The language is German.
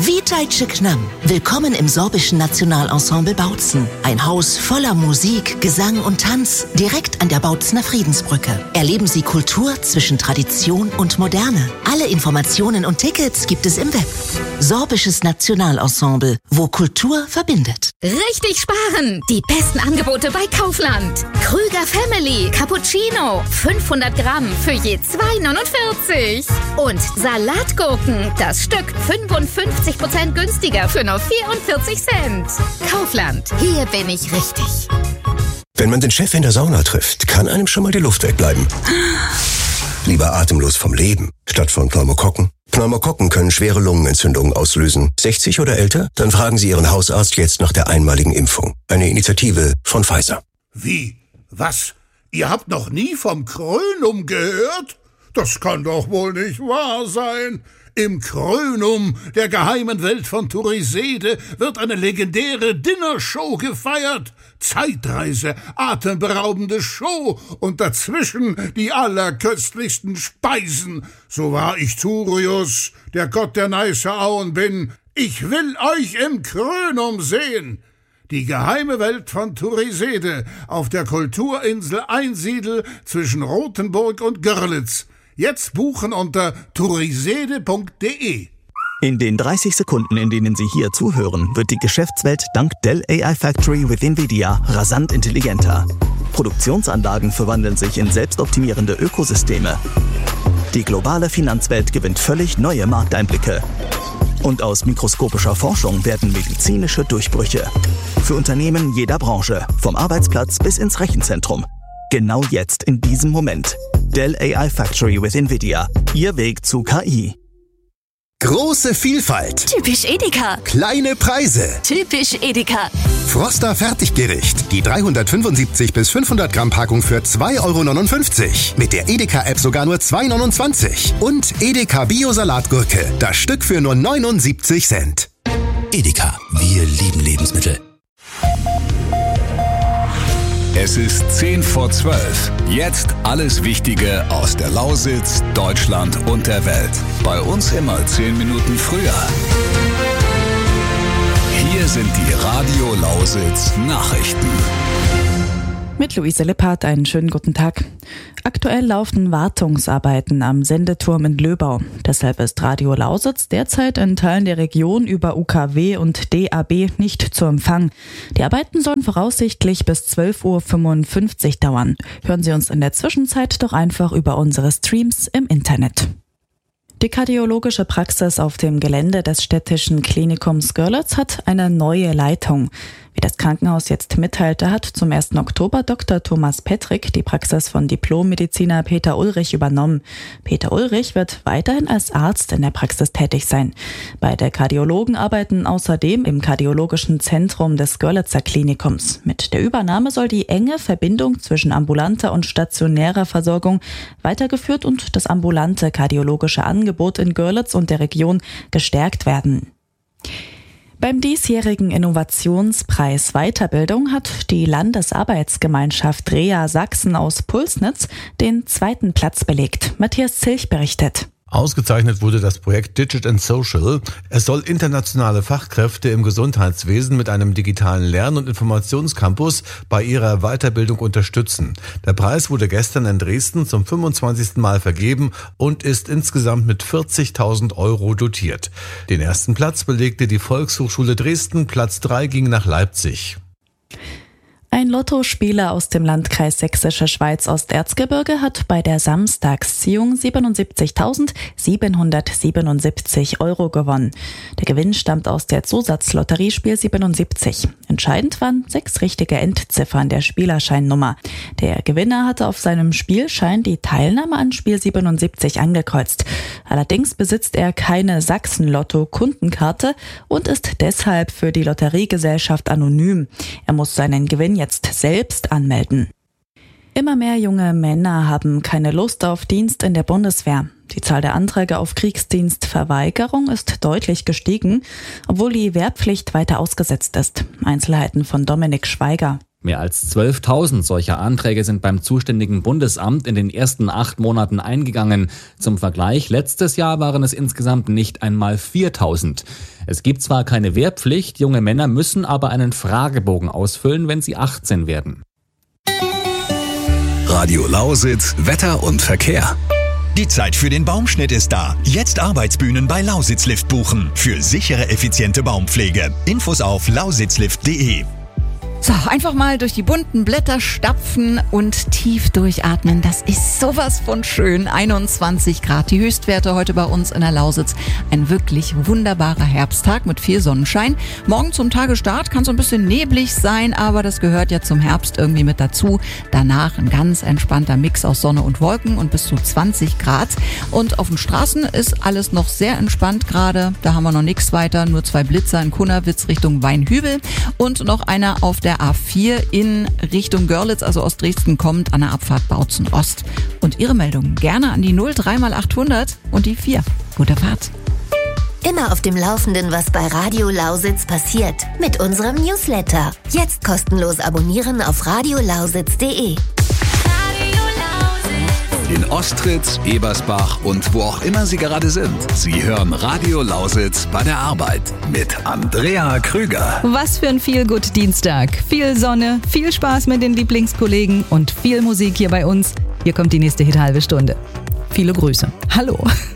Witajcie k nam. Willkommen im sorbischen Nationalensemble Bautzen. Ein Haus voller Musik, Gesang und Tanz, direkt an der Bautzener Friedensbrücke. Erleben Sie Kultur zwischen Tradition und Moderne. Alle Informationen und Tickets gibt es im Web. Sorbisches Nationalensemble, wo Kultur verbindet. Richtig sparen! Die besten Angebote bei Kaufland. Krüger Family Cappuccino, 500 Gramm für je 2,49. Und Salatgurken, das Stück 55% günstiger für nur 44 Cent. Kaufland, hier bin ich richtig. Wenn man den Chef in der Sauna trifft, kann einem schon mal die Luft wegbleiben. Lieber atemlos vom Leben, statt von Pneumokokken. Pneumokokken können schwere Lungenentzündungen auslösen. 60 oder älter? Dann fragen Sie Ihren Hausarzt jetzt nach der einmaligen Impfung. Eine Initiative von Pfizer. Wie? Was? Ihr habt noch nie vom Krönum gehört? Das kann doch wohl nicht wahr sein. Im Krönum, der geheimen Welt von Turisede, wird eine legendäre Dinnershow gefeiert. Zeitreise, atemberaubende Show und dazwischen die allerköstlichsten Speisen. So wahr ich Turius, der Gott der Neiße-Auen bin, ich will euch im Krönum sehen. Die geheime Welt von Turisede auf der Kulturinsel Einsiedel zwischen Rothenburg und Görlitz. Jetzt buchen unter turisede.de. In den 30 Sekunden, in denen Sie hier zuhören, wird die Geschäftswelt dank Dell AI Factory with NVIDIA rasant intelligenter. Produktionsanlagen verwandeln sich in selbstoptimierende Ökosysteme. Die globale Finanzwelt gewinnt völlig neue Markteinblicke. Und aus mikroskopischer Forschung werden medizinische Durchbrüche. Für Unternehmen jeder Branche, vom Arbeitsplatz bis ins Rechenzentrum. Genau jetzt, in diesem Moment. Dell AI Factory with NVIDIA. Ihr Weg zu KI. Große Vielfalt. Typisch Edeka. Kleine Preise. Typisch Edeka. Froster Fertiggericht. Die 375 bis 500 Gramm Packung für 2,59 €. Mit der Edeka-App sogar nur 2,29 €. Und Edeka Bio-Salatgurke. Das Stück für nur 79 Cent. Edeka, wir lieben Lebensmittel. Es ist 10:12. Jetzt alles Wichtige aus der Lausitz, Deutschland und der Welt. Bei uns immer 10 Minuten früher. Hier sind die Radio Lausitz Nachrichten. Mit Luise Lippert einen schönen guten Tag. Aktuell laufen Wartungsarbeiten am Sendeturm in Löbau. Deshalb ist Radio Lausitz derzeit in Teilen der Region über UKW und DAB nicht zu empfangen. Die Arbeiten sollen voraussichtlich bis 12:55 Uhr dauern. Hören Sie uns in der Zwischenzeit doch einfach über unsere Streams im Internet. Die kardiologische Praxis auf dem Gelände des städtischen Klinikums Görlitz hat eine neue Leitung. Wie das Krankenhaus jetzt mitteilte, hat zum 1. Oktober Dr. Thomas Pettrick die Praxis von Diplommediziner Peter Ulrich übernommen. Peter Ulrich wird weiterhin als Arzt in der Praxis tätig sein. Beide Kardiologen arbeiten außerdem im kardiologischen Zentrum des Görlitzer Klinikums. Mit der Übernahme soll die enge Verbindung zwischen ambulanter und stationärer Versorgung weitergeführt und das ambulante kardiologische Angebot in Görlitz und der Region gestärkt werden. Beim diesjährigen Innovationspreis Weiterbildung hat die Landesarbeitsgemeinschaft REA Sachsen aus Pulsnitz den 2. Platz belegt. Matthias Zilch berichtet. Ausgezeichnet wurde das Projekt Digit and Social. Es soll internationale Fachkräfte im Gesundheitswesen mit einem digitalen Lern- und Informationscampus bei ihrer Weiterbildung unterstützen. Der Preis wurde gestern in Dresden zum 25. Mal vergeben und ist insgesamt mit 40.000 € dotiert. Den ersten Platz belegte die Volkshochschule Dresden, Platz 3 ging nach Leipzig. Ein Lottospieler aus dem Landkreis Sächsische Schweiz Osterzgebirge hat bei der Samstagsziehung 77.777 € gewonnen. Der Gewinn stammt aus der Zusatzlotterie Spiel 77. Entscheidend waren 6 richtige Endziffern der Spielerscheinnummer. Der Gewinner hatte auf seinem Spielschein die Teilnahme an Spiel 77 angekreuzt. Allerdings besitzt er keine Sachsen-Lotto-Kundenkarte und ist deshalb für die Lotteriegesellschaft anonym. Er muss seinen Gewinn jetzt selbst anmelden. Immer mehr junge Männer haben keine Lust auf Dienst in der Bundeswehr. Die Zahl der Anträge auf Kriegsdienstverweigerung ist deutlich gestiegen, obwohl die Wehrpflicht weiter ausgesetzt ist. Einzelheiten von Dominik Schweiger. Mehr als 12.000 solcher Anträge sind beim zuständigen Bundesamt in den ersten 8 Monaten eingegangen. Zum Vergleich, letztes Jahr waren es insgesamt nicht einmal 4.000. Es gibt zwar keine Wehrpflicht, junge Männer müssen aber einen Fragebogen ausfüllen, wenn sie 18 werden. Radio Lausitz, Wetter und Verkehr. Die Zeit für den Baumschnitt ist da. Jetzt Arbeitsbühnen bei Lausitzlift buchen. Für sichere, effiziente Baumpflege. Infos auf lausitzlift.de. So, einfach mal durch die bunten Blätter stapfen und tief durchatmen. Das ist sowas von schön. 21 Grad, die Höchstwerte heute bei uns in der Lausitz. Ein wirklich wunderbarer Herbsttag mit viel Sonnenschein. Morgen zum Tagesstart kann so ein bisschen neblig sein, aber das gehört ja zum Herbst irgendwie mit dazu. Danach ein ganz entspannter Mix aus Sonne und Wolken und bis zu 20 Grad. Und auf den Straßen ist alles noch sehr entspannt gerade. Da haben wir noch nichts weiter, nur 2 Blitzer in Kunnerwitz Richtung Weinhübel und noch einer auf der A4 in Richtung Görlitz, also aus Dresden kommt, an der Abfahrt Bautzen Ost. Und Ihre Meldungen gerne an die 03x800 und die 4. Gute Fahrt. Immer auf dem Laufenden, was bei Radio Lausitz passiert. Mit unserem Newsletter. Jetzt kostenlos abonnieren auf radiolausitz.de. In Ostritz, Ebersbach und wo auch immer Sie gerade sind. Sie hören Radio Lausitz bei der Arbeit mit Andrea Krüger. Was für ein Feel-Good-Dienstag. Viel Sonne, viel Spaß mit den Lieblingskollegen und viel Musik hier bei uns. Hier kommt die nächste Hit-Halbe Stunde. Viele Grüße. Hallo.